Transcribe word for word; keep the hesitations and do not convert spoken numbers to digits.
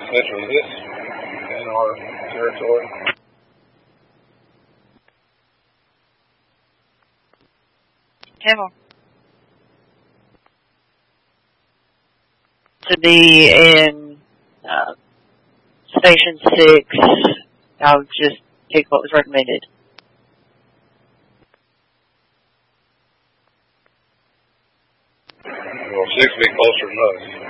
essentially this in our territory. Camel. To be in uh, Station six, I'll just pick what was recommended. Well, six would be closer than us.